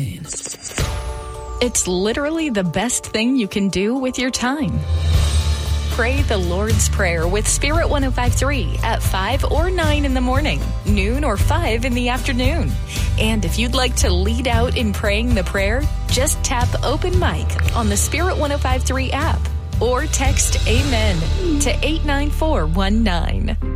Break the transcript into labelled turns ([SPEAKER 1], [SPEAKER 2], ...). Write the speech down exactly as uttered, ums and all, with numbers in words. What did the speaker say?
[SPEAKER 1] fifteen.
[SPEAKER 2] It's literally the best thing you can do with your time. Pray the Lord's Prayer with Spirit one oh five point three at five or nine in the morning, noon or five in the afternoon. And if you'd like to lead out in praying the prayer, just tap Open Mic on the Spirit one oh five point three app or text Amen to eight nine four one nine.